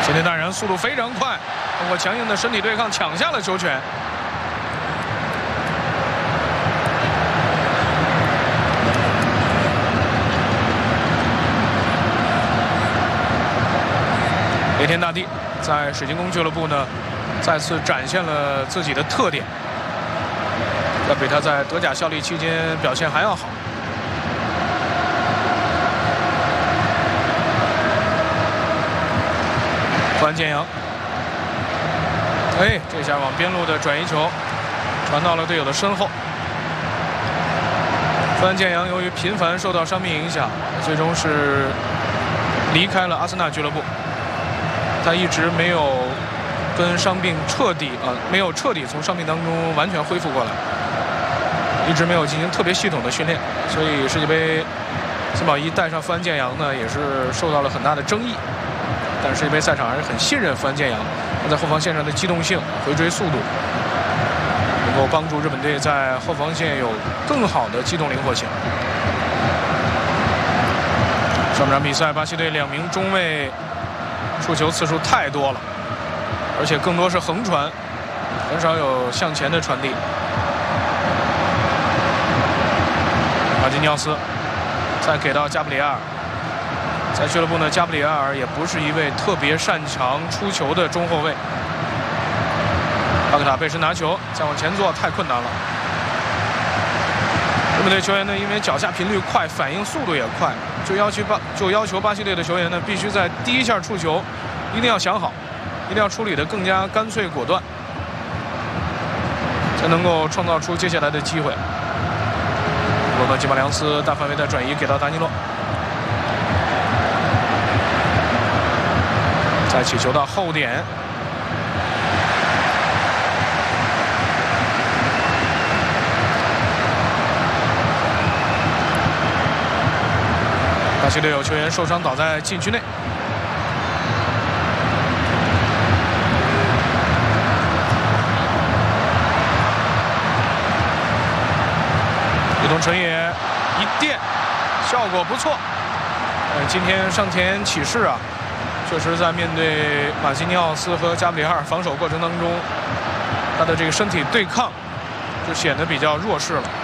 齐内大人速度非常快，通过强硬的身体对抗抢下了球权。雷天大帝在水晶宫俱乐部呢，再次展现了自己的特点，要比他在德甲效力期间表现还要好。范建阳，哎，这下往边路的转移球传到了队友的身后。范建阳由于频繁受到伤病影响，最终是离开了阿森纳俱乐部。他一直没有跟伤病没有彻底从伤病当中完全恢复过来，一直没有进行特别系统的训练，所以世界杯金宝一带上范建阳呢，也是受到了很大的争议。但是世界杯赛场还是很信任范建阳，他在后防线上的机动性、回追速度，能够帮助日本队在后防线有更好的机动灵活性。上半场比赛，巴西队2名中卫触球次数太多了，而且更多是横传，很少有向前的传递。马基尼奥斯再给到加布里埃尔，在俱乐部呢，加布里埃尔也不是一位特别擅长出球的中后卫。巴克塔背身拿球，再往前做太困难了。日本队球员呢，因为脚下频率快，反应速度也快，就要求巴西队的球员呢，必须在第一下触球一定要想好，一定要处理得更加干脆果断，才能够创造出接下来的机会。罗德基马良斯大范围的转移给到达尼洛，再起球到后点。巴西队有球员受伤倒在禁区内，伊东纯也一垫，效果不错。今天上田启士啊，确实在面对马基尼奥斯和加布里埃尔防守过程当中，他的这个身体对抗就显得比较弱势了。